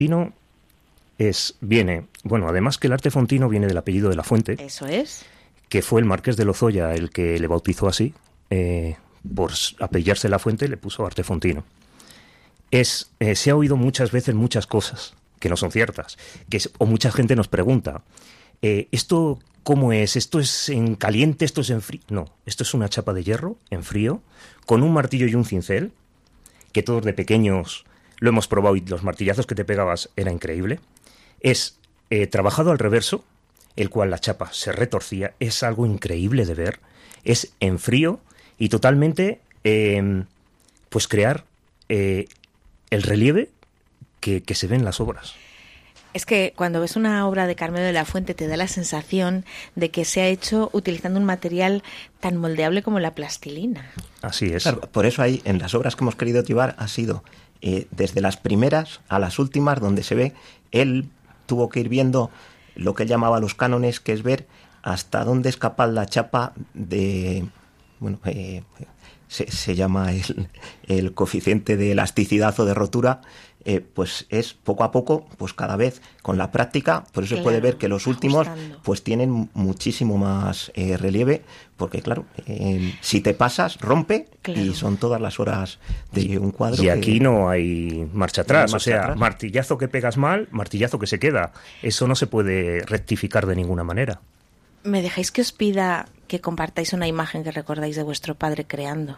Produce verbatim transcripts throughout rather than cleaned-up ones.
Fontino es, viene, bueno, además que el arte fontino viene del apellido de la Fuente. Eso es. Que fue el marqués de Lozoya el que le bautizó así, eh, por apellarse la Fuente le puso arte fontino. Es, eh, se ha oído muchas veces muchas cosas que no son ciertas, que es, o mucha gente nos pregunta, eh, ¿esto cómo es? ¿Esto es en caliente? ¿Esto es en frío? No, esto es una chapa de hierro en frío, con un martillo y un cincel, que todos de pequeños lo hemos probado y los martillazos que te pegabas era increíble. Es eh, trabajado al reverso, el cual la chapa se retorcía, es algo increíble de ver, es en frío y totalmente, eh, pues crear eh, el relieve que, que se ve en las obras. Es que cuando ves una obra de Carmelo de la Fuente te da la sensación de que se ha hecho utilizando un material tan moldeable como la plastilina. Así es. Claro, por eso ahí en las obras que hemos querido llevar ha sido eh, desde las primeras a las últimas, donde se ve, él tuvo que ir viendo lo que él llamaba los cánones, que es ver hasta dónde es capaz la chapa de... bueno, eh, se, se llama el, el coeficiente de elasticidad o de rotura, eh, pues es poco a poco, pues cada vez con la práctica, por eso claro, se puede ver que los últimos ajustando. Pues tienen muchísimo más eh, relieve, porque claro, eh, si te pasas, rompe, claro. Y son todas las horas de un cuadro. Y aquí que, no hay marcha atrás, no hay marcha o sea, atrás. Martillazo que pegas mal, martillazo que se queda. Eso no se puede rectificar de ninguna manera. ¿Me dejáis que os pida que compartáis una imagen que recordáis de vuestro padre creando?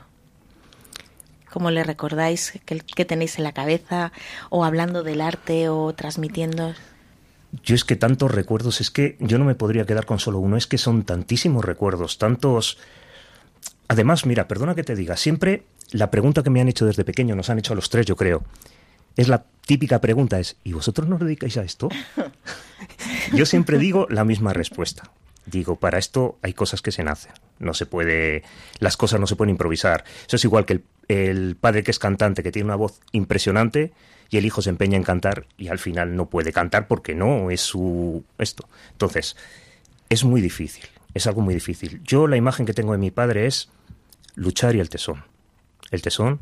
¿Cómo le recordáis? ¿Qué, qué tenéis en la cabeza? ¿O hablando del arte o transmitiendo? Yo es que tantos recuerdos, es que yo no me podría quedar con solo uno, es que son tantísimos recuerdos, tantos... Además, mira, perdona que te diga, siempre la pregunta que me han hecho desde pequeño, nos han hecho a los tres, yo creo, es la típica pregunta, es ¿y vosotros no os dedicáis a esto? Yo siempre digo la misma respuesta. Digo, para esto hay cosas que se nacen. No se puede, las cosas no se pueden improvisar. Eso es igual que el, el padre que es cantante, que tiene una voz impresionante, y el hijo se empeña en cantar y al final no puede cantar porque no es su esto. Entonces, es muy difícil, es algo muy difícil. Yo la imagen que tengo de mi padre es luchar y el tesón. El tesón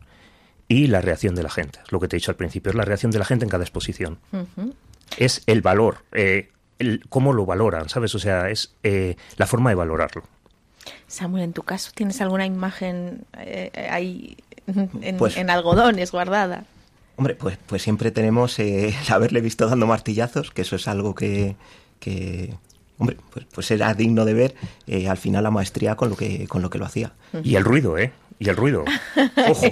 y la reacción de la gente. Es lo que te he dicho al principio, es la reacción de la gente en cada exposición. Uh-huh. Es el valor, eh, el, cómo lo valoran, ¿sabes? O sea, es eh, la forma de valorarlo. Samuel, en tu caso, ¿tienes alguna imagen eh, ahí en, pues, en algodones guardada? Hombre, pues, pues siempre tenemos eh, el haberle visto dando martillazos, que eso es algo que, que hombre, pues, pues era digno de ver eh, al final la maestría con lo que con lo que lo hacía. Y el ruido, ¿eh? Y el ruido. Ojo,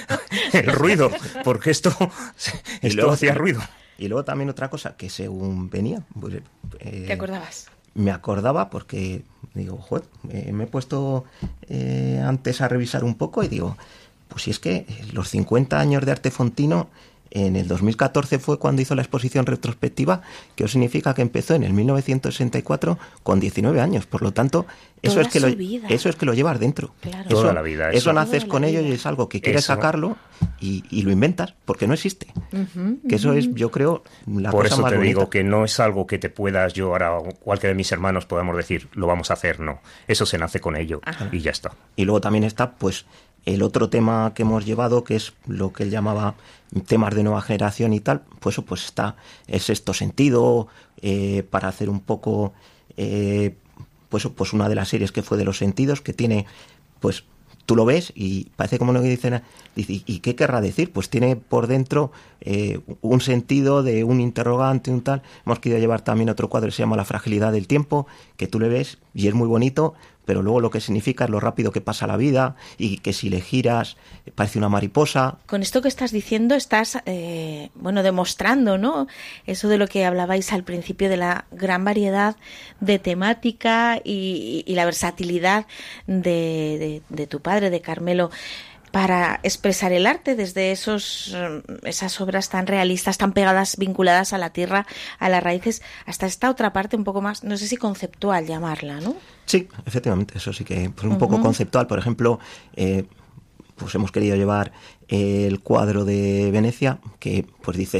el ruido, porque esto, esto luego, hacía ruido. Y luego también otra cosa, que según venía... Pues, eh, ¿te acordabas? Me acordaba porque, digo, joder, eh, me he puesto eh, antes a revisar un poco y digo, pues si es que los cincuenta años de arte fontino, en el dos mil catorce fue cuando hizo la exposición retrospectiva, que eso significa que empezó en el mil novecientos sesenta y cuatro con diecinueve años. Por lo tanto, eso es que lo, eso es que lo llevas dentro. Claro. Toda eso, la vida. Eso, eso naces Toda con la ello vida. Y es algo que quieres Eso. sacarlo y, y lo inventas, porque no existe. Uh-huh, que eso uh-huh. es, yo creo, la Por cosa eso más te bonita. digo que no es algo que te puedas yo ahora, o cualquiera de mis hermanos podamos decir, lo vamos a hacer, no. Eso se nace con ello. Ajá. Y ya está. Y luego también está, pues, el otro tema que hemos llevado, que es lo que él llamaba temas de nueva generación y tal, pues eso pues está el sexto sentido, eh, para hacer un poco, eh, pues, pues una de las series que fue de los sentidos, que tiene, pues, tú lo ves y parece como lo que dicen, ¿y qué querrá decir? Pues tiene por dentro eh, un sentido de un interrogante, un tal. Hemos querido llevar también otro cuadro que se llama La fragilidad del tiempo, que tú le ves y es muy bonito, pero luego lo que significa es lo rápido que pasa la vida y que si le giras parece una mariposa. Con esto que estás diciendo estás, eh, bueno, demostrando, ¿no? Eso de lo que hablabais al principio, de la gran variedad de temática y, y la versatilidad de, de, de tu padre, de Carmelo, para expresar el arte desde esos esas obras tan realistas, tan pegadas, vinculadas a la tierra, a las raíces, hasta esta otra parte un poco más, no sé si conceptual llamarla, ¿no? Sí, efectivamente, eso sí que pues un uh-huh. poco conceptual. Por ejemplo, eh, pues hemos querido llevar el cuadro de Venecia, que pues dices,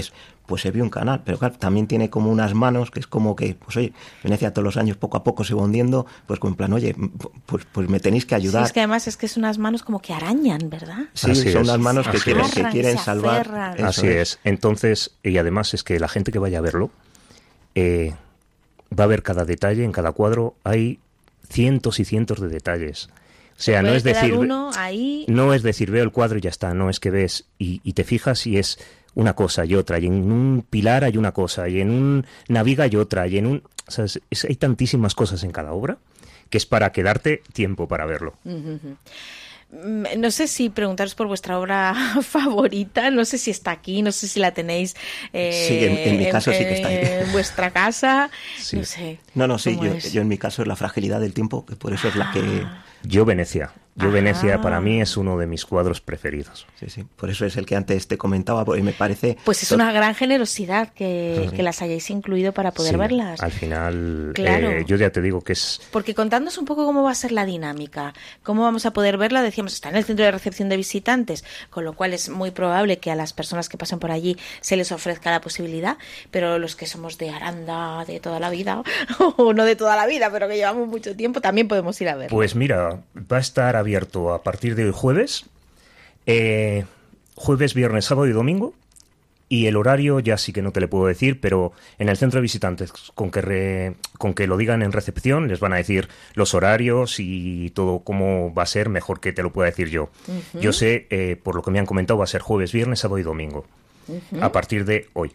pues se vio un canal, pero claro, también tiene como unas manos que es como que, pues oye, Venecia todos los años poco a poco se va hundiendo, pues como en plan, oye, pues, pues me tenéis que ayudar. Sí, es que además es que es unas manos como que arañan, ¿verdad? Sí, Así son es. unas manos que Así quieren, es. que quieren Se salvar. aferran. Eso Así es. Entonces, y además es que la gente que vaya a verlo eh, va a ver cada detalle, en cada cuadro hay cientos y cientos de detalles. O sea, no Puede es quedar decir, uno ahí. no es decir, veo el cuadro y ya está, no, es que ves y, y te fijas y es una cosa y otra, y en un pilar hay una cosa, y en un naviga hay otra, y en un... O sea, es- es- hay tantísimas cosas en cada obra que es para quedarte tiempo para verlo. Ujú. Mm, No sé si preguntaros por vuestra obra favorita, no sé si está aquí, no sé si la tenéis eh, Sí, en- en mi caso sí que está ahí. en vuestra casa, Sí. no sé. No, no, sí, cómo yo, es. yo en mi caso es la fragilidad del tiempo, que por eso es la que... Yo Venecia, yo Ah. Venecia para mí es uno de mis cuadros preferidos. Sí, sí, por eso es el que antes te comentaba, porque me parece... Pues es una gran generosidad que, que las hayáis incluido para poder Sí, verlas. Al final, Claro. eh, yo ya te digo que es... Porque contadnos un poco cómo va a ser la dinámica, cómo vamos a poder verla. Decíamos, está en el centro de recepción de visitantes, con lo cual es muy probable que a las personas que pasen por allí se les ofrezca la posibilidad, pero los que somos de Aranda de toda la vida, o no de toda la vida, pero que llevamos mucho tiempo, también podemos ir a verla. Pues mira, va a estar abierto a partir de hoy jueves, eh, jueves, viernes, sábado y domingo, y el horario ya sí que no te le puedo decir, pero en el centro de visitantes, con que, re- con que lo digan en recepción, les van a decir los horarios y todo cómo va a ser, mejor que te lo pueda decir yo. Ujú. Yo sé, eh, por lo que me han comentado, va a ser jueves, viernes, sábado y domingo, Ujú. a partir de hoy.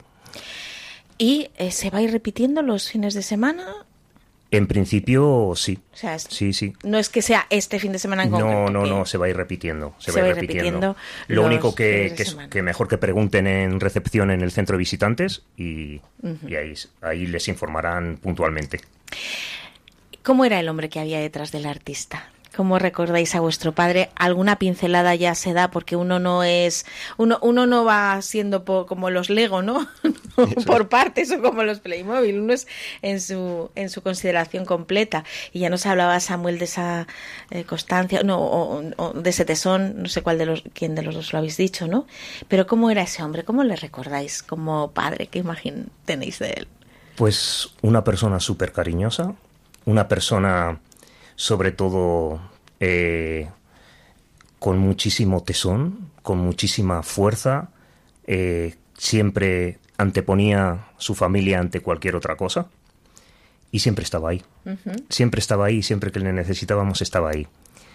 ¿Y eh, se va a ir repitiendo los fines de semana? En principio, sí. O sea, es- Sí, sí. no es que sea este fin de semana en No, concreto. no, que- no, se va a ir repitiendo. Se, va a ir repitiendo. Lo los único que, fines de que, es- semana. que mejor que pregunten en recepción en el centro de visitantes y, y ahí, ahí les informarán puntualmente. ¿Cómo era el hombre que había detrás del artista? ¿Cómo recordáis a vuestro padre? ¿Alguna pincelada ya se da? Porque uno no es... Uno, uno no va siendo po- como los Lego, ¿no? Por partes o como los Playmobil. Uno es en su, en su consideración completa. Y ya nos hablaba Samuel de esa eh, constancia, no, o, o de ese tesón, no sé cuál de los, quién de los dos lo habéis dicho, ¿no? Pero ¿cómo era ese hombre? ¿Cómo le recordáis como padre? ¿Qué imagen tenéis de él? Pues una persona súper cariñosa, una persona sobre todo eh, con muchísimo tesón, con muchísima fuerza, eh, siempre anteponía su familia ante cualquier otra cosa y siempre estaba ahí. Ujú. Siempre estaba ahí, siempre que le necesitábamos estaba ahí.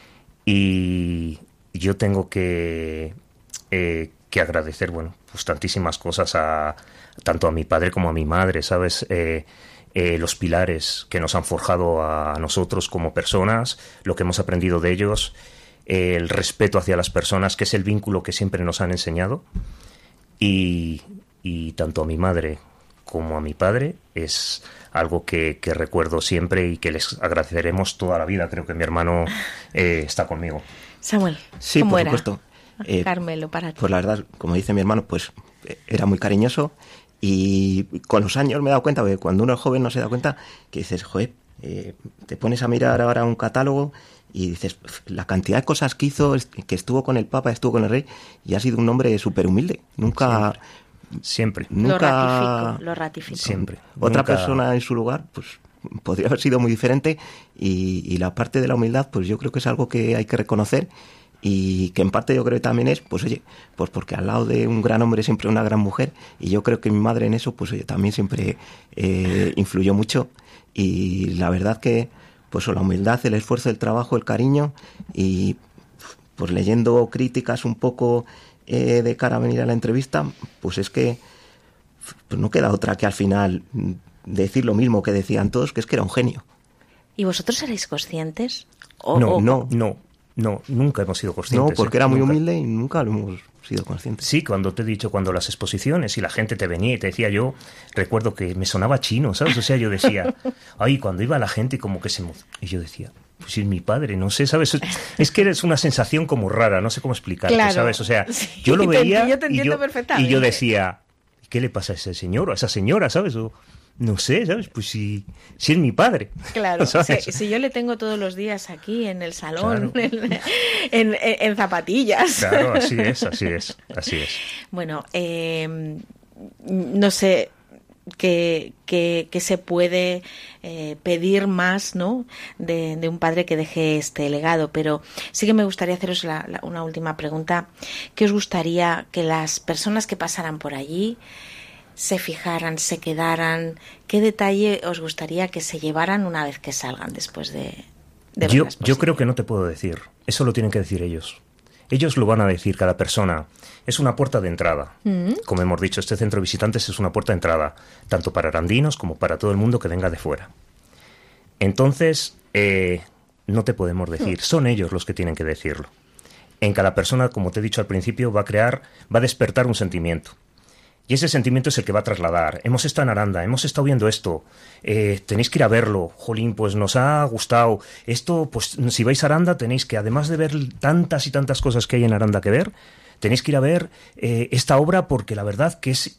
Y yo tengo que, eh, que agradecer, bueno, pues tantísimas cosas a tanto a mi padre como a mi madre, ¿sabes? Eh, eh, los pilares que nos han forjado a nosotros como personas, lo que hemos aprendido de ellos, eh, el respeto hacia las personas, que es el vínculo que siempre nos han enseñado. Y, y tanto a mi madre como a mi padre es algo que, que recuerdo siempre y que les agradeceremos toda la vida. Creo que mi hermano eh, está conmigo. Samuel, Sí, ¿cómo por era? supuesto. Eh, Carmelo, para ti. Pues la verdad, como dice mi hermano, pues eh, era muy cariñoso y con los años me he dado cuenta, porque cuando uno es joven no se da cuenta, que dices, joder, eh, te pones a mirar ahora un catálogo y dices, la cantidad de cosas que hizo, es- que estuvo con el Papa, estuvo con el Rey y ha sido un hombre súper humilde. Nunca... Siempre. Lo Nunca... ratifico, lo ratifico. Siempre. Otra Nunca- persona en su lugar, pues podría haber sido muy diferente y, y la parte de la humildad, pues yo creo que es algo que hay que reconocer y que en parte yo creo que también es, pues oye, pues porque al lado de un gran hombre siempre una gran mujer y yo creo que mi madre en eso, pues oye, también siempre eh, influyó mucho y la verdad que, pues la humildad, el esfuerzo, el trabajo, el cariño y pues leyendo críticas un poco eh, de cara a venir a la entrevista, pues es que pues no queda otra que al final mm, decir lo mismo que decían todos, que es que era un genio. ¿Y vosotros erais conscientes? O- No, o- no, no, no, nunca hemos sido conscientes. No, porque ¿eh? era muy Nunca. humilde y nunca lo hemos sido conscientes. Sí, cuando te he dicho, cuando las exposiciones y la gente te venía y te decía, yo recuerdo que me sonaba chino, ¿sabes? O sea, yo decía, ay, cuando iba la gente como que se... emo-". Y yo decía, pues si es mi padre, no sé, ¿sabes? Es que es una sensación como rara, no sé cómo explicarte, Claro. ¿sabes? O sea, Sí, yo lo te veía entiendo, te y, entiendo yo, perfectamente. y yo decía, ¿qué le pasa a ese señor o a esa señora, ¿sabes? O, no sé, ¿sabes? Pues si, si es mi padre. Claro, ¿sabes? si, si yo le tengo todos los días aquí en el salón, Claro. en, en- en- en zapatillas. Claro, así es, así es, así es. Bueno, eh, no sé que, que, que se puede eh, pedir más, ¿no?, de, de un padre que deje este legado. Pero sí que me gustaría haceros la, la, una última pregunta. ¿Qué os gustaría que las personas que pasaran por allí se fijaran, se quedaran? ¿Qué detalle os gustaría que se llevaran una vez que salgan después de, de yo, yo creo que no te puedo decir. Eso lo tienen que decir ellos. Ellos lo van a decir, cada persona. Es una puerta de entrada. Mm-hmm. Como hemos dicho, este centro de visitantes es una puerta de entrada, tanto para arandinos como para todo el mundo que venga de fuera. Entonces, eh, no te podemos decir. Son ellos los que tienen que decirlo. En cada persona, como te he dicho al principio, va a crear, va a despertar un sentimiento. Y ese sentimiento es el que va a trasladar. Hemos estado en Aranda, hemos estado viendo esto, eh, tenéis que ir a verlo. Jolín, pues nos ha gustado. Esto, pues si vais a Aranda tenéis que, además de ver tantas y tantas cosas que hay en Aranda que ver, tenéis que ir a ver eh, esta obra, porque la verdad que es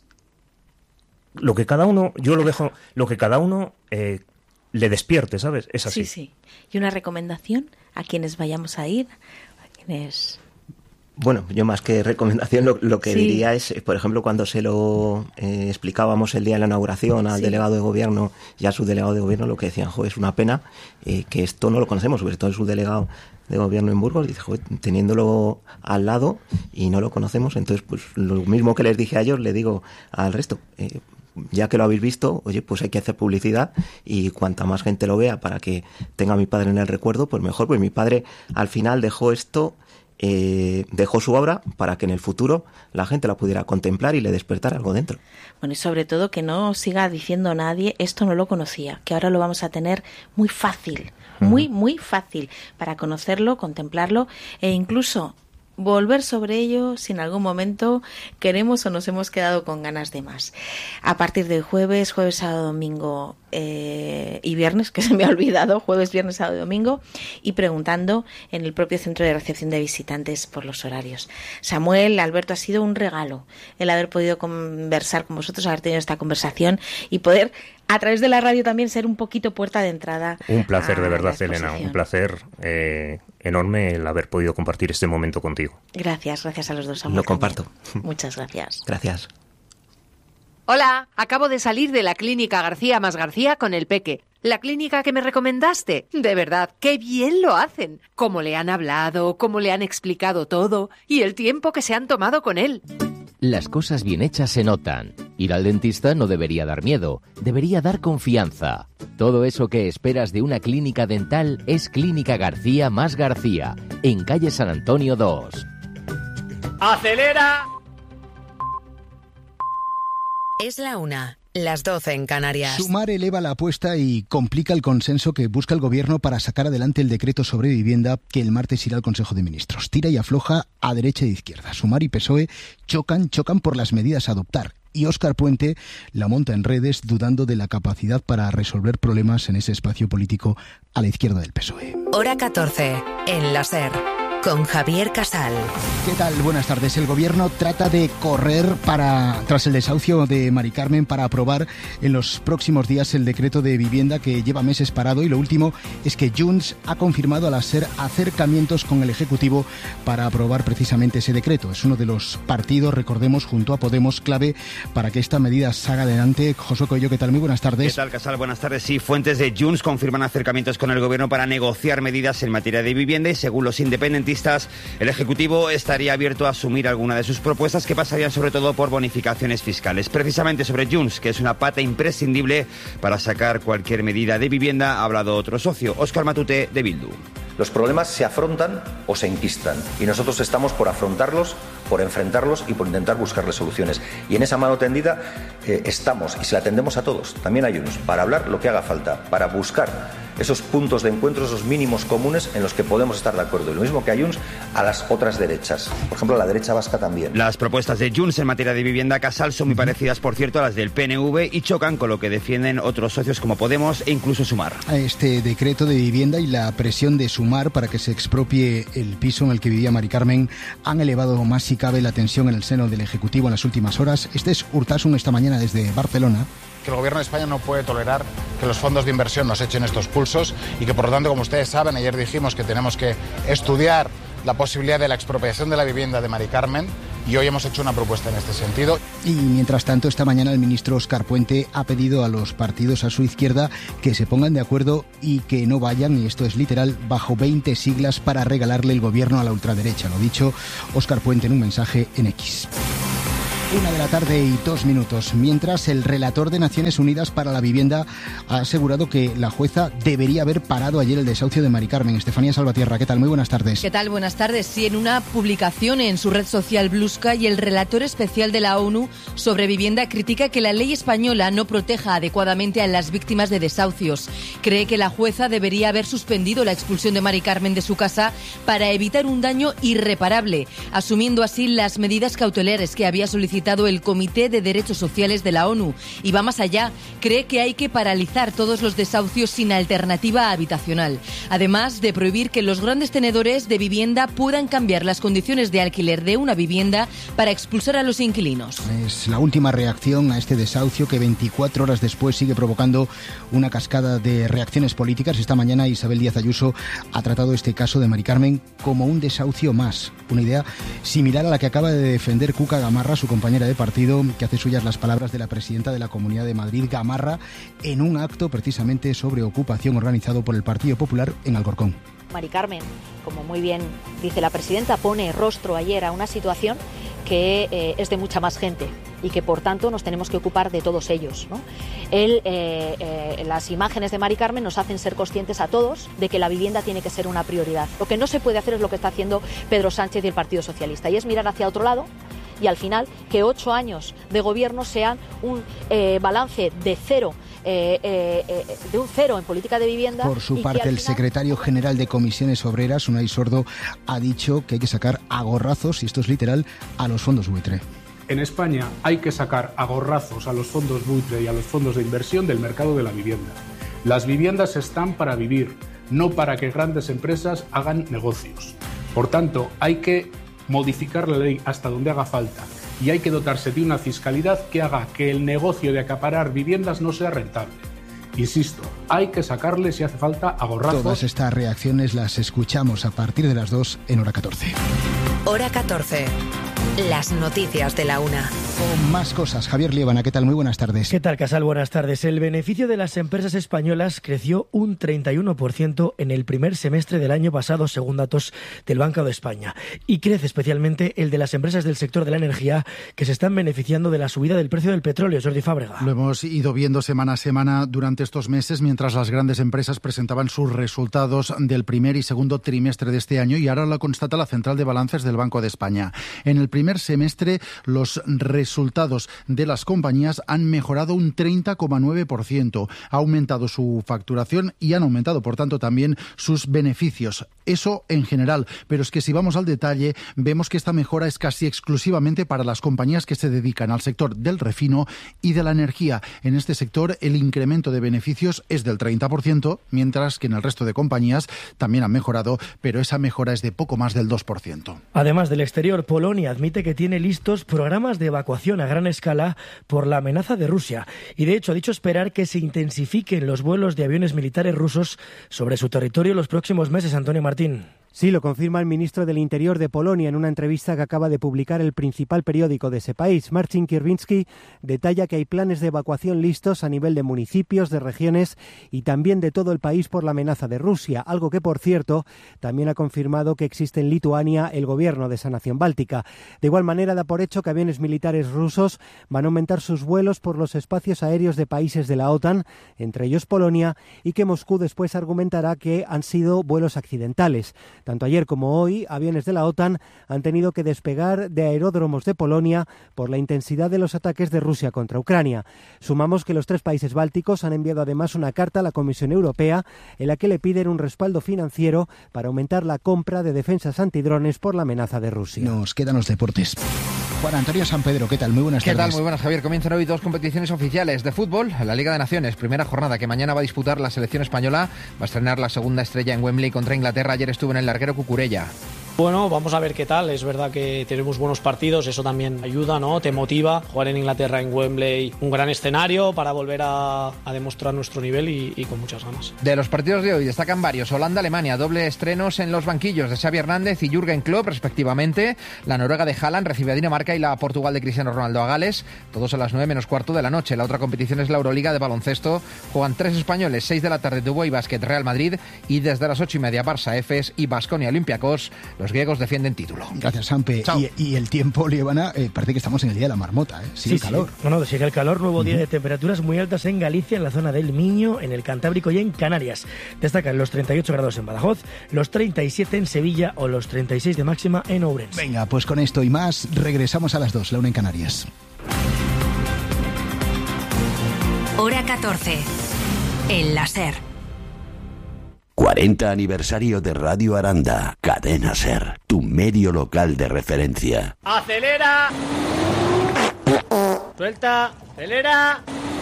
lo que cada uno, yo lo dejo, lo que cada uno eh, le despierte, ¿sabes? Es así. Sí, sí. Y una recomendación a quienes vayamos a ir, a quienes... Bueno, yo más que recomendación lo, lo que sí. diría es, por ejemplo, cuando se lo eh, explicábamos el día de la inauguración al sí. delegado de gobierno y a su delegado de gobierno, lo que decían, jo, es una pena eh, que esto no lo conocemos, sobre todo el subdelegado de gobierno en Burgos, dice, jo, teniéndolo al lado y no lo conocemos. Entonces, pues lo mismo que les dije a ellos, le digo al resto, eh, ya que lo habéis visto, oye, pues hay que hacer publicidad, y cuanta más gente lo vea para que tenga a mi padre en el recuerdo, pues mejor. Pues mi padre al final dejó esto... Eh, dejó su obra para que en el futuro la gente la pudiera contemplar y le despertara algo dentro. Bueno, y sobre todo que no siga diciendo nadie, esto no lo conocía, que ahora lo vamos a tener muy fácil, muy, muy fácil para conocerlo, contemplarlo e incluso volver sobre ello si en algún momento queremos o nos hemos quedado con ganas de más. A partir de jueves, jueves, sábado, domingo eh, y viernes, que se me ha olvidado, jueves, viernes, sábado y domingo, y preguntando en el propio centro de recepción de visitantes por los horarios. Samuel, Alberto, ha sido un regalo el haber podido conversar con vosotros, haber tenido esta conversación y poder a través de la radio también ser un poquito puerta de entrada. Un placer, de verdad, Elena, un placer eh, enorme el haber podido compartir este momento contigo. Gracias, gracias a los dos. Lo comparto. Muchas gracias. Gracias. Hola, acabo de salir de la clínica García más García con el Peque. La clínica que me recomendaste. De verdad, qué bien lo hacen. Cómo le han hablado, cómo le han explicado todo y el tiempo que se han tomado con él. Las cosas bien hechas se notan. Ir al dentista no debería dar miedo, debería dar confianza. Todo eso que esperas de una clínica dental es Clínica García más García, en calle San Antonio dos. ¡Acelera! Es la una, las doce en Canarias. Sumar eleva la apuesta y complica el consenso que busca el Gobierno para sacar adelante el decreto sobre vivienda que el martes irá al Consejo de Ministros. Tira y afloja a derecha e izquierda. Sumar y P S O E chocan, chocan por las medidas a adoptar. Y Óscar Puente la monta en redes dudando de la capacidad para resolver problemas en ese espacio político a la izquierda del P S O E. Hora catorce, en la SER, con Javier Casal. ¿Qué tal? Buenas tardes. El Gobierno trata de correr para tras el desahucio de Mari Carmen para aprobar en los próximos días el decreto de vivienda que lleva meses parado, y lo último es que Junts ha confirmado a la SER acercamientos con el Ejecutivo para aprobar precisamente ese decreto. Es uno de los partidos, recordemos, junto a Podemos, clave para que esta medida salga adelante. Josué Coello, ¿qué tal? Muy buenas tardes. ¿Qué tal, Casal? Buenas tardes. Sí, fuentes de Junts confirman acercamientos con el Gobierno para negociar medidas en materia de vivienda, y según los independentistas, el Ejecutivo estaría abierto a asumir alguna de sus propuestas, que pasarían sobre todo por bonificaciones fiscales. Precisamente sobre Junts, que es una pata imprescindible para sacar cualquier medida de vivienda, ha hablado otro socio, Óscar Matute, de Bildu. Los problemas se afrontan o se enquistan, y nosotros estamos por afrontarlos, por enfrentarlos y por intentar buscarles soluciones. Y en esa mano tendida eh, estamos, y se la tendemos a todos, también a Junts, para hablar lo que haga falta, para buscar esos puntos de encuentro, esos mínimos comunes en los que podemos estar de acuerdo. Y lo mismo que a Junts, a las otras derechas. Por ejemplo, a la derecha vasca también. Las propuestas de Junts en materia de vivienda, Casal, son muy parecidas, por cierto, a las del P N V, y chocan con lo que defienden otros socios como Podemos e incluso Sumar. Este decreto de vivienda y la presión de Sumar para que se expropie el piso en el que vivía Mari Carmen han elevado más si cabe la tensión en el seno del Ejecutivo en las últimas horas. Este es Urtasun esta mañana desde Barcelona. Que el Gobierno de España no puede tolerar que los fondos de inversión nos echen estos pulsos, y que, por lo tanto, como ustedes saben, ayer dijimos que tenemos que estudiar la posibilidad de la expropiación de la vivienda de Mari Carmen, y hoy hemos hecho una propuesta en este sentido. Y mientras tanto, esta mañana el ministro Óscar Puente ha pedido a los partidos a su izquierda que se pongan de acuerdo y que no vayan, y esto es literal, bajo veinte siglas para regalarle el gobierno a la ultraderecha. Lo dicho Óscar Puente en un mensaje en X. Una de la tarde y dos minutos. Mientras, el relator de Naciones Unidas para la Vivienda ha asegurado que la jueza debería haber parado ayer el desahucio de Mari Carmen. Estefanía Salvatierra, ¿qué tal? Muy buenas tardes. ¿Qué tal? Buenas tardes. Sí, en una publicación en su red social Blue Sky, el relator especial de la ONU sobre vivienda critica que la ley española no proteja adecuadamente a las víctimas de desahucios. Cree que la jueza debería haber suspendido la expulsión de Mari Carmen de su casa para evitar un daño irreparable, asumiendo así las medidas cautelares que había solicitado el Comité de Derechos Sociales de la ONU. Y va más allá, cree que hay que paralizar todos los desahucios sin alternativa habitacional, además de prohibir que los grandes tenedores de vivienda puedan cambiar las condiciones de alquiler de una vivienda para expulsar a los inquilinos. Es la última reacción a este desahucio que veinticuatro horas después sigue provocando una cascada de reacciones políticas. Esta mañana Isabel Díaz Ayuso ha tratado este caso de Mari Carmen como un desahucio más, una idea similar a la que acaba de defender Cuca Gamarra, su compañera de partido, que hace suyas las palabras de la presidenta de la Comunidad de Madrid, Gamarra, en un acto precisamente sobre ocupación organizado por el Partido Popular en Alcorcón. Mari Carmen, como muy bien dice la presidenta, pone rostro ayer a una situación que eh, es de mucha más gente y que por tanto nos tenemos que ocupar de todos ellos, ¿no? Él, eh, eh, las imágenes de Mari Carmen nos hacen ser conscientes a todos de que la vivienda tiene que ser una prioridad. Lo que no se puede hacer es lo que está haciendo Pedro Sánchez y el Partido Socialista, y es mirar hacia otro lado y al final que ocho años de gobierno sean un eh, balance de cero, eh, eh, eh, de un cero en política de vivienda. Por su parte, el final... secretario general de Comisiones Obreras, Unai Sordo, ha dicho que hay que sacar a gorrazos, y esto es literal, a los fondos buitre. En España hay que sacar a gorrazos a los fondos buitre y a los fondos de inversión del mercado de la vivienda. Las viviendas están para vivir, no para que grandes empresas hagan negocios. Por tanto, hay que modificar la ley hasta donde haga falta y hay que dotarse de una fiscalidad que haga que el negocio de acaparar viviendas no sea rentable. Insisto, hay que sacarle, si hace falta, a gorrazos. Todas estas reacciones las escuchamos a partir de las dos en Hora catorce. Hora catorce. Las noticias de la una. Con más cosas. Javier Liébana, ¿qué tal? Muy buenas tardes. ¿Qué tal, Casal? Buenas tardes. El beneficio de las empresas españolas creció un treinta y uno por ciento en el primer semestre del año pasado, según datos del Banco de España. Y crece especialmente el de las empresas del sector de la energía, que se están beneficiando de la subida del precio del petróleo. Jordi Fábrega. Lo hemos ido viendo semana a semana durante estos meses, mientras las grandes empresas presentaban sus resultados del primer y segundo trimestre de este año, y ahora lo constata la Central de Balances del Banco de España. En el primer semestre, los resultados de las compañías han mejorado un treinta coma nueve por ciento. Ha aumentado su facturación y han aumentado, por tanto, también sus beneficios. Eso en general, pero es que si vamos al detalle, vemos que esta mejora es casi exclusivamente para las compañías que se dedican al sector del refino y de la energía. En este sector, el incremento de beneficios es del treinta por ciento, mientras que en el resto de compañías también han mejorado, pero esa mejora es de poco más del dos por ciento. Además del exterior, Polonia admite que tiene listos programas de evacuación a gran escala por la amenaza de Rusia, y de hecho ha dicho esperar que se intensifiquen los vuelos de aviones militares rusos sobre su territorio los próximos meses. Antonio Martín. Sí, lo confirma el ministro del Interior de Polonia en una entrevista que acaba de publicar el principal periódico de ese país. Marcin Kierwiński detalla que hay planes de evacuación listos a nivel de municipios, de regiones y también de todo el país por la amenaza de Rusia, algo que, por cierto, también ha confirmado que existe en Lituania el gobierno de esa nación báltica. De igual manera, da por hecho que aviones militares rusos van a aumentar sus vuelos por los espacios aéreos de países de la OTAN, entre ellos Polonia, y que Moscú después argumentará que han sido vuelos accidentales. Tanto ayer como hoy, aviones de la OTAN han tenido que despegar de aeródromos de Polonia por la intensidad de los ataques de Rusia contra Ucrania. Sumamos que los tres países bálticos han enviado además una carta a la Comisión Europea en la que le piden un respaldo financiero para aumentar la compra de defensas antidrones por la amenaza de Rusia. Nos quedan los deportes. Juan Antonio San Pedro, ¿qué tal? Muy buenas tardes. ¿Qué tal? Muy buenas, Javier. Comienzan hoy dos competiciones oficiales de fútbol. La Liga de Naciones, primera jornada que mañana va a disputar la selección española. Va a estrenar la segunda estrella en Wembley contra Inglaterra. Ayer estuvo en el larguero Cucurella. Bueno, vamos a ver qué tal. Es verdad que tenemos buenos partidos, eso también ayuda, ¿no? Te motiva. Jugar en Inglaterra, en Wembley, un gran escenario para volver a, a demostrar nuestro nivel y, y con muchas ganas. De los partidos de hoy destacan varios. Holanda-Alemania, doble estrenos en los banquillos de Xavi Hernández y Jürgen Klopp, respectivamente. La Noruega de Haaland recibe a Dinamarca y la Portugal de Cristiano Ronaldo a Gales, todos a las nueve menos cuarto de la noche. La otra competición es la Euroliga de baloncesto. Juegan tres españoles, seis de la tarde, Dubai Basket, Real Madrid, y desde las ocho y media Barça, Efes y Baskonia Olympiacos. Los griegos defienden título. Gracias, Sampe. Y, y el tiempo, Lievana, eh, parece que estamos en el día de la marmota, ¿eh? Sigue sí, el calor. Sí. No, no, sigue el calor. Nuevo día uh-huh. de temperaturas muy altas en Galicia, en la zona del Miño, en el Cantábrico y en Canarias. Destacan los treinta y ocho grados en Badajoz, los treinta y siete en Sevilla o los treinta y seis de máxima en Ourense. Venga, pues con esto y más, regresamos a las dos, la una en Canarias. Hora catorce. El láser. cuarenta aniversario de Radio Aranda. Cadena SER, tu medio local de referencia. ¡Acelera! Suelta, acelera.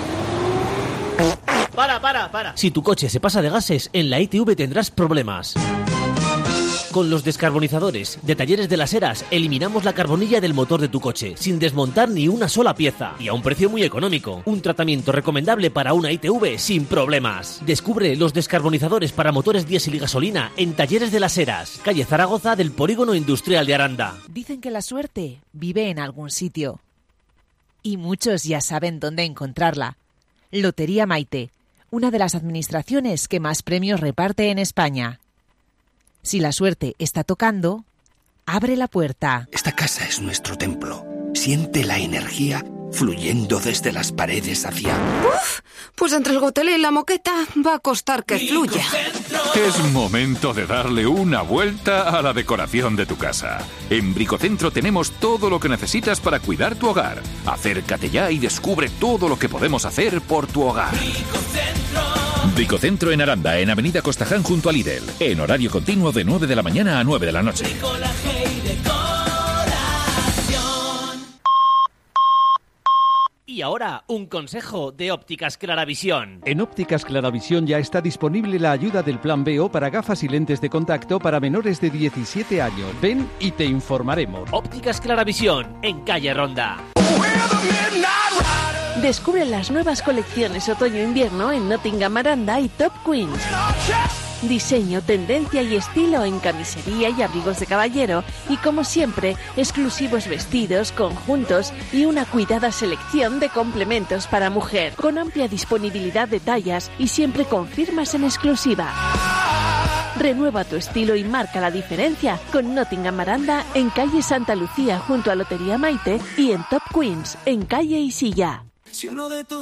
Para, para, para. Si tu coche se pasa de gases, en la I T V tendrás problemas. Con los descarbonizadores de Talleres de las Heras eliminamos la carbonilla del motor de tu coche sin desmontar ni una sola pieza y a un precio muy económico. Un tratamiento recomendable para una I T V sin problemas. Descubre los descarbonizadores para motores diésel y gasolina en Talleres de las Heras, calle Zaragoza del Polígono Industrial de Aranda. Dicen que la suerte vive en algún sitio y muchos ya saben dónde encontrarla. Lotería Maite, una de las administraciones que más premios reparte en España. Si la suerte está tocando, abre la puerta. Esta casa es nuestro templo. Siente la energía fluyendo desde las paredes hacia... Uf, pues entre el gotelé y la moqueta va a costar que fluya. Es momento de darle una vuelta a la decoración de tu casa. En Bricocentro tenemos todo lo que necesitas para cuidar tu hogar. Acércate ya y descubre todo lo que podemos hacer por tu hogar. Bricocentro en Aranda, en Avenida Costaján junto a Lidl. En horario continuo de nueve de la mañana a nueve de la noche. Y ahora, un consejo de Ópticas Claravisión. En Ópticas Claravisión ya está disponible la ayuda del Plan B O para gafas y lentes de contacto para menores de diecisiete años. Ven y te informaremos. Ópticas Claravisión, en calle Ronda. Descubre las nuevas colecciones otoño-invierno en Nottingham Aranda y Top Queens. Diseño, tendencia y estilo en camisería y abrigos de caballero y, como siempre, exclusivos vestidos, conjuntos y una cuidada selección de complementos para mujer, con amplia disponibilidad de tallas y siempre con firmas en exclusiva. Renueva tu estilo y marca la diferencia con Nottingham Aranda en calle Santa Lucía junto a Lotería Maite y en Top Queens en calle Isilla. Si uno de tus